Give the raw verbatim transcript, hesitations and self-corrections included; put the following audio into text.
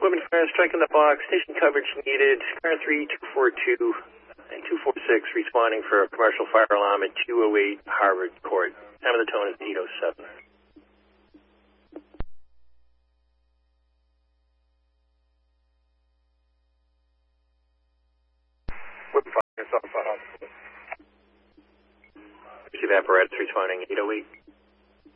Women fire strike in the box. Station coverage needed. Car three two four two and two four six responding for a commercial fire alarm at two oh eight Harvard Court. Time of the tone is eight oh seven. Women fire yourself out. Receive apparatus responding eight oh eight.